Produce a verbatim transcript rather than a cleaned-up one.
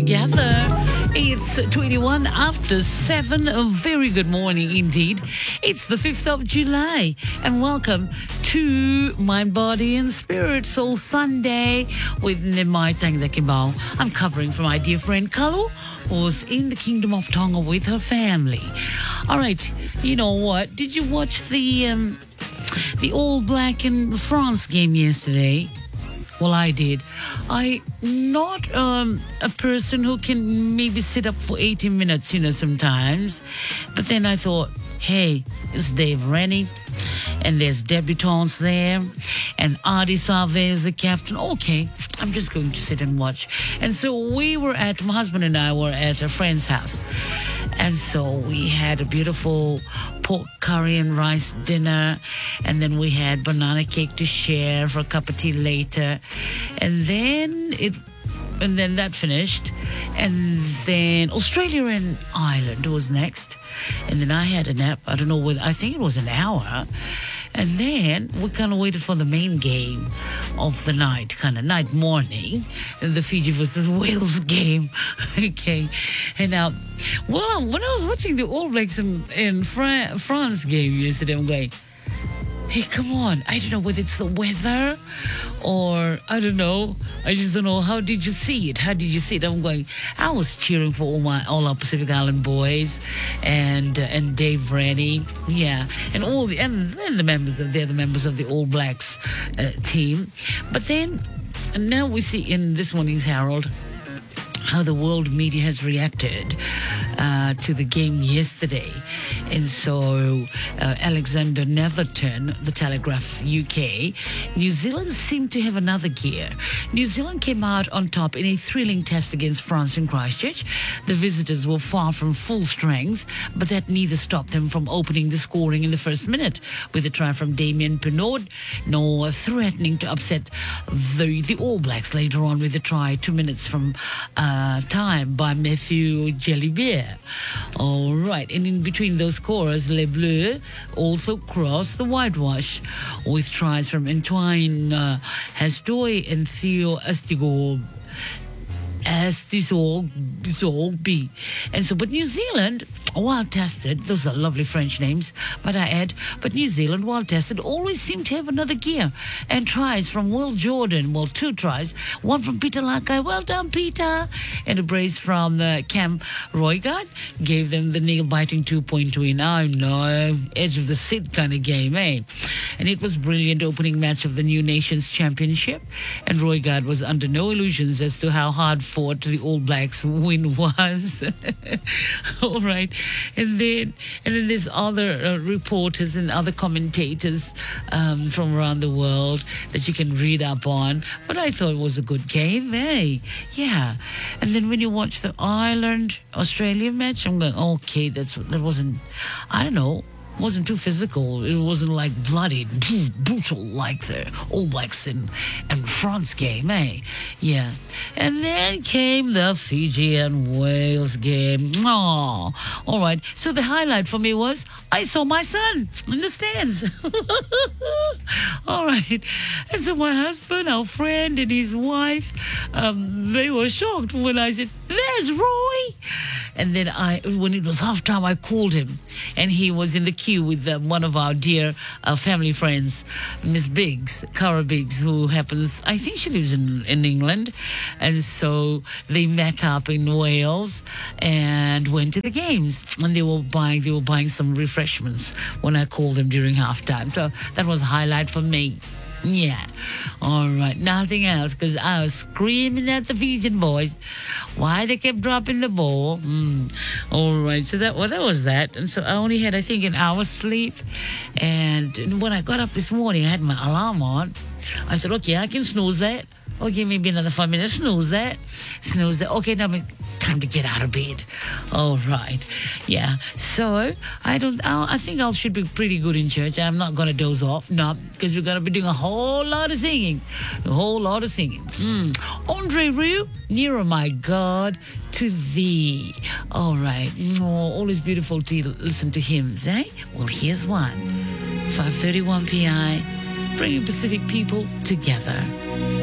together. It's twenty-one after seven. A very good morning indeed. It's the fifth of July, and welcome to Mind, Body and Spirit Soul Sunday with Nimai Tangdakibao. I'm covering for my dear friend Kalu, who's in the Kingdom of Tonga with her family. All right, you know what? Did you watch the um, the All Black and France game yesterday? Well, I did. I'm not um, a person who can maybe sit up for eighty minutes, you know, sometimes. But then I thought, hey, it's Dave Rennie, and there's debutantes there, and Adi Salve is the captain. Okay, I'm just going to sit and watch. And so we were at, my husband and I were at a friend's house. And so we had a beautiful pork curry and rice dinner. And then we had banana cake to share for a cup of tea later. And then it, and then that finished. And then Australia and Ireland was next. And then I had a nap. I don't know whether, I think it was an hour. And then we kind of waited for the main game of the night, kind of night morning, the Fiji versus Wales game. Okay. And now, well, when I was watching the All Blacks in, in Fra- France game yesterday, I'm going, hey, come on. I don't know whether it's the weather or, I don't know. I just don't know. How did you see it? How did you see it? I'm going, I was cheering for all my, all our Pacific Island boys and, uh, and Dave Rennie. Yeah. And all the, and then the members of, they're the members of the All Blacks uh, team. But then, and now we see in this morning's Herald how the world media has reacted uh, to the game yesterday. And so uh, Alexander Netherton, the Telegraph U K, New Zealand seemed to have another gear. New Zealand came out on top in a thrilling test against France in Christchurch. The visitors were far from full strength, but that neither stopped them from opening the scoring in the first minute with a try from Damien Penaud, nor threatening to upset the, the All Blacks later on with a try two minutes from uh, Uh, time by Matthew Jalibert. All right. And in between those scores, Les Bleus also crossed the whitewash with tries from Antoine uh, Hastoy and Theo Astigor. Astigorbi. And so, but New Zealand, while tested, those are lovely French names, but I add, but New Zealand, while tested, always seemed to have another gear. And tries from Will Jordan, well, two tries, one from Peter Lakai, well done, Peter, and a brace from uh, Cam Roigard gave them the nail-biting two-point win. Oh, no, edge of the seat kind of game, eh? And it was brilliant opening match of the New Nations Championship, and Roigard was under no illusions as to how hard fought the All Blacks win was. All right. And then, and then there's other uh, reporters and other commentators um, from around the world that you can read up on. But I thought it was a good game, eh? Yeah. And then when you watch the Ireland-Australia match, I'm going, okay, that's that wasn't, I don't know, wasn't too physical. It wasn't like bloody, brutal like the All Blacks and, and France game, eh? Yeah. And then came the Fiji and Wales game. Aww. All right. So the highlight for me was I saw my son in the stands. All right. And so my husband, our friend, and his wife, um, they were shocked when I said, there's Roy. And then I, when it was halftime, I called him, and he was in the queue with um, one of our dear uh, family friends, Miss Biggs, Cara Biggs, who happens, I think she lives in, in England. And so they met up in Wales and went to the games. And they were buying, they were buying some refreshments when I called them during halftime. So that was a highlight for me. Yeah. All right. Nothing else, because I was screaming at the Fijian boys why they kept dropping the ball. Mm. All right. So that well, that was that. And so I only had, I think, an hour's sleep. And when I got up this morning, I had my alarm on. I thought, okay, I can snooze that. Okay, maybe another five minutes. Snooze that. Snooze that. Okay, now time to get out of bed. All right. Yeah. So I don't, I'll, I think I should be pretty good in church. I'm not going to doze off. No, because we're going to be doing a whole lot of singing. A whole lot of singing. Mm. Andre Rieu, nearer my God to thee. All right. Oh, always beautiful to listen to hymns, eh? Well, here's one. five thirty-one P I, bringing Pacific people together.